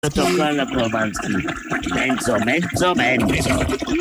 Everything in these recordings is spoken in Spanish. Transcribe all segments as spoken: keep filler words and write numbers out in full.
Tocar la Promansky. Menso, menso, menso.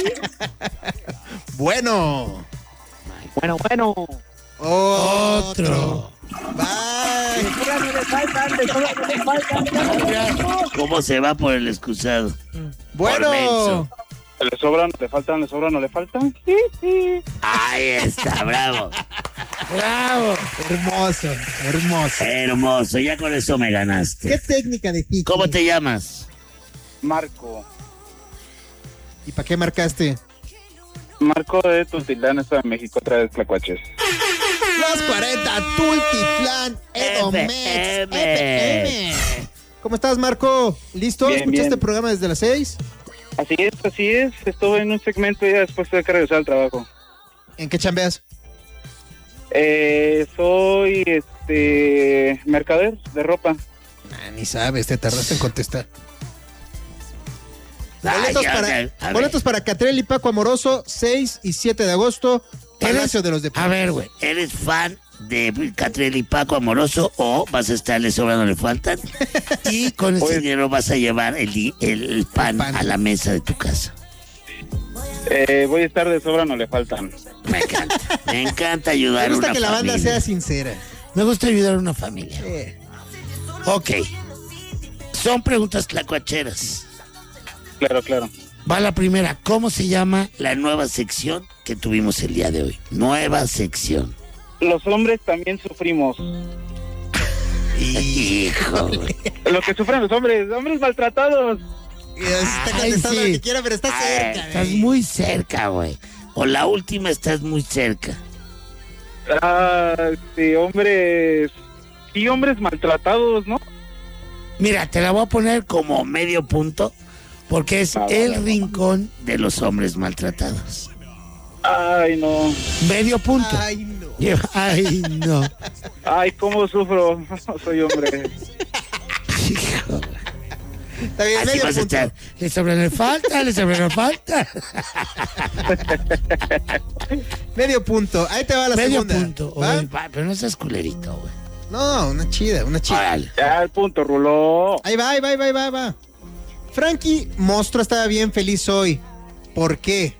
Bueno. Bueno, bueno. Otro. Bye. De sobra no le faltan, de sobra no le faltan. ¿Cómo se va por el excusado? Bueno. Le sobran, le faltan, le sobran, no le faltan. Ahí está, bravo. Bravo. Hermoso, hermoso. Hermoso, ya con eso me ganaste. ¿Qué técnica de Kiki? ¿Cómo te llamas? Marco. ¿Y para qué marcaste? Marco de Tultitlán, Estado de México, otra vez Tlacuaches. Los cuarenta, Tultitlán, Edomex, F M. F M. ¿Cómo estás, Marco? ¿Listo? Bien, ¿Escuchaste bien. el programa desde las seis? Así es, así es. Estuve en un segmento y ya después tuve que regresar al trabajo. ¿En qué chambeas? Eh, soy, este, mercader de ropa. Ah, ni sabes, te tardaste en contestar. Ay, Boletos, ya, para, ya, a ver. boletos para Catriel y Paco Amoroso, seis y siete de agosto, Palacio de los Deportes. A ver, güey, ¿eres fan de Catriel y Paco Amoroso o vas a estarle sobrando le faltan? Y con ese Pues- dinero vas a llevar el, di- el, el pan, El pan. a la mesa de tu casa. Eh, voy a estar de sobra, no le faltan. Me encanta, me encanta ayudar Me a gusta una que la banda familia. sea sincera. Me gusta ayudar a una familia. Eh, Ok, son preguntas tlacuacheras. Claro, claro. Va la primera, ¿cómo se llama la nueva sección que tuvimos el día de hoy? Nueva sección. Los hombres también sufrimos. Hijo, güey. Lo que sufren los hombres, hombres maltratados. y está Ay, contestando sí. lo que quiera, pero está Ay, cerca. estás güey. muy cerca, güey. O la última estás muy cerca. Ah, sí, hombres. Sí, hombres maltratados, ¿no? Mira, te la voy a poner como medio punto porque es Va, va, el va, va. rincón de los hombres maltratados. Ay, no. Medio punto. Ay, no. Lleva- Ay, no. Ay, cómo sufro. Soy hombre. Hijo. Está bien, Así medio vas a punto. estar. Le sobran el falta, le sobran el falta. Medio punto. Ahí te va la Medio segunda. punto. ¿Va? Oye, va, pero no seas culerito, güey. No, una chida, una chida. Órale. Ya, el punto, Rulo. Ahí va, ahí va, ahí va, ahí va, ahí va. Frankie Monstruo estaba bien feliz hoy. ¿Por qué?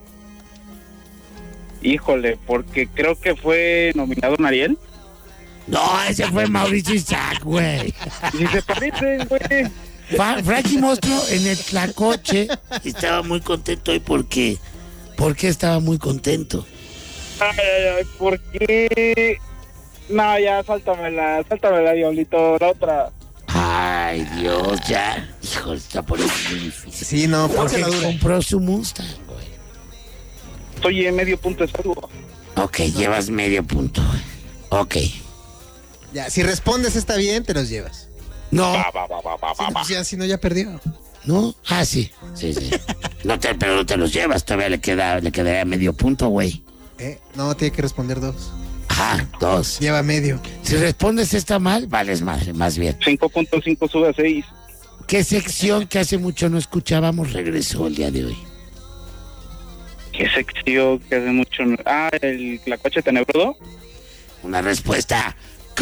Híjole, porque creo que fue nominado en Ariel. No, ese fue Mauricio Isaac, güey. Y si se parece, güey. Fa- Frankie Monstruo en el Tlacoche estaba muy contento hoy porque. porque estaba muy contento. Ay, ay, ay, ¿por qué? No, ya, sáltamela, sáltamela, diablito, la otra. Ay, Dios, ya. Híjole, está poniendo muy difícil. Sí, no, Porque porque la dura. compró su Mustang, güey. Estoy en medio punto de salud. Ok, llevas medio punto, güey. Ok. Ya, si respondes está bien, te los llevas. No, Va, va, va, va, va, Sí, va, va. pues ya, si no, ya perdió. no. Ah, sí. Sí, sí. No te, pero no te los llevas, todavía le queda, le quedaría medio punto, güey. ¿Eh? No, tiene que responder dos. Ajá, dos. Lleva medio. Si respondes esta mal, vales madre, más bien. cinco punto cinco sube a seis. ¿Qué sección que hace mucho no escuchábamos regresó el día de hoy? ¿Qué sección que hace mucho? no- Ah, el Tlacuache tenebroso. Una respuesta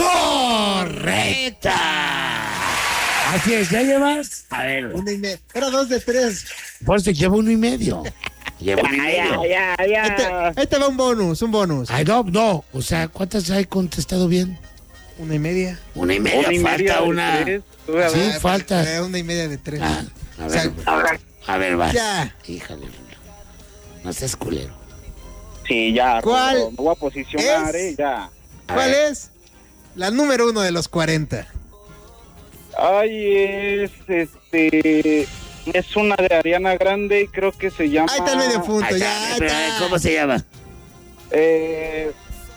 correcta. Así es, ¿ya llevas? A ver, Una y media. Era dos de tres. por eso llevo uno y medio. Llevo uno y Ya, medio. ya, Ahí ya, te, ya. ahí te va un bonus, un bonus. Ay, no, no. O sea, ¿cuántas hay contestado bien? Una y media. Una y media, Una y falta media de una. tres, sube a Sí, dos. Ah, falta. eh, Una y media de tres. Ah, a O sea, ver, a ver, a ver, vas. Ya. Híjole, no seas culero. Sí, ya. ¿Cuál Rulo, me voy a posicionar, es? eh, ya. A ¿Cuál ver. es? La número uno de los cuarenta. Ay, es este. Es una de Ariana Grande y creo que se llama. Ahí está el medio punto, Ahí está, ya. ahí espera, está. ¿cómo se llama? Eh,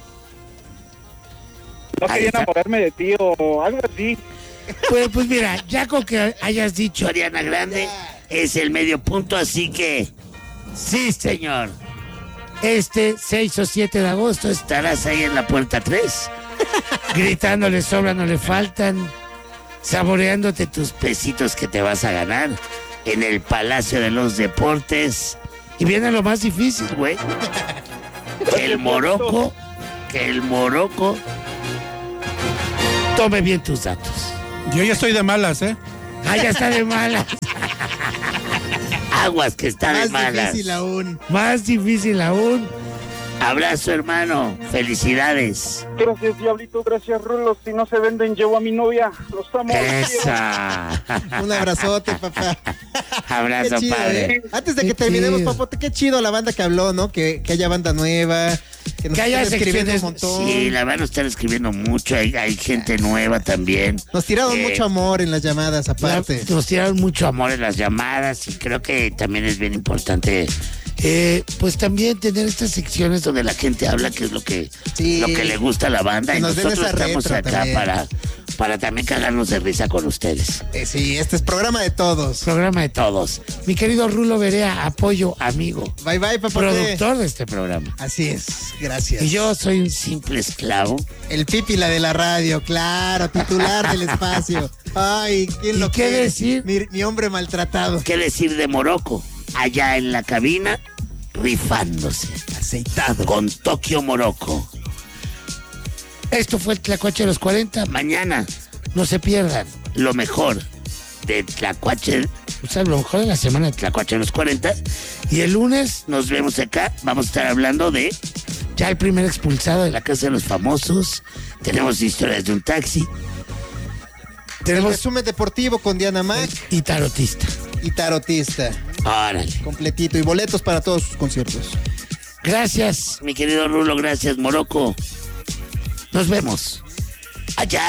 no Ahí quería está. enamorarme de ti o algo así. Pues, pues mira, ya con que hayas dicho Ariana Grande, Ya. es el medio punto, así que sí, señor. Este seis o siete de agosto estarás ahí en la puerta tres, gritándole sobra, no le faltan, saboreándote tus pesitos que te vas a ganar en el Palacio de los Deportes. Y viene lo más difícil, güey. Que el Morocco, que el Morocco tome bien tus datos. Yo ya estoy de malas, ¿eh? Ah, ya está de malas. Aguas que está de Más malas. difícil aún. Más difícil aún. Abrazo, hermano. Felicidades. Gracias, Diablito. Gracias, Rulo. Si no se venden, llevo a mi novia. Los amo. Esa. Un abrazote, papá. Abrazo, Qué chido, padre. ¿eh? Antes de Qué que terminemos, chido. papote, qué chido la banda que habló, ¿no? Que, que haya banda nueva, que nos Que haya estén escribiendo un secciones. montón. Sí, la van a estar escribiendo mucho. Hay, hay gente nueva también. Nos tiraron Eh, mucho amor en las llamadas, aparte. Nos tiraron mucho amor en las llamadas y creo que también es bien importante, eh, pues también tener estas secciones donde la gente habla que es lo que, Sí. lo que le gusta a la banda Que y nos den nosotros esa estamos retro acá también. para, para también cagarnos de risa con ustedes. Eh, sí, este es programa de todos. Programa de todos. Mi querido Rulo Berea, apoyo, amigo, Bye, bye, papote. productor de este programa. Así es, gracias. Y yo soy un simple esclavo. El pípila de la radio, claro, titular del espacio. Ay, ¿quién ¿Y lo qué quiere? decir? Mi, mi hombre maltratado. ¿Qué decir de Morocco? Allá en la cabina, rifándose. Aceitado. Con Tokio Morocco. Esto fue el Tlacuache de los cuarenta. Mañana no se pierdan lo mejor de Tlacuache, o sea, lo mejor de la semana de Tlacuache de los cuarenta. Y el lunes nos vemos acá. Vamos a estar hablando de ya el primer expulsado de la Casa de los Famosos. Tenemos historias de un taxi. El Tenemos resumen deportivo con Diana Mac y tarotista. y tarotista. Órale. Completito. Y boletos para todos sus conciertos. Gracias, mi querido Rulo. Gracias, Morocco. Nos vemos allá